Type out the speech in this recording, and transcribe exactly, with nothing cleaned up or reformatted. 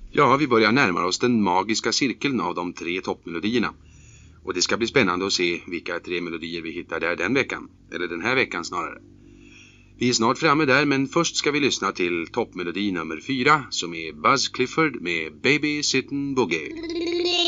Ja, vi börjar närma oss den magiska cirkeln av de tre toppmelodierna. Och det ska bli spännande att se vilka tre melodier vi hittar där den veckan. Eller den här veckan snarare. Vi är snart framme där, men först ska vi lyssna till toppmelodi nummer fyra som är Buzz Clifford med Baby Sittin' Boogie.